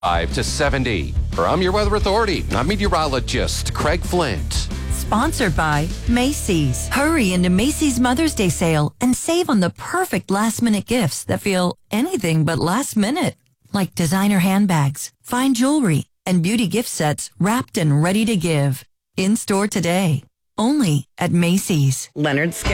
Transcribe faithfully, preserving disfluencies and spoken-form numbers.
five to seventy. From your weather authority, I'm meteorologist Craig Flint. Sponsored by Macy's. Hurry into Macy's Mother's Day sale and save on the perfect last-minute gifts that feel anything but last minute. Like designer handbags, fine jewelry, and beauty gift sets wrapped and ready to give. In store today. Only at Macy's. Leonard Skin.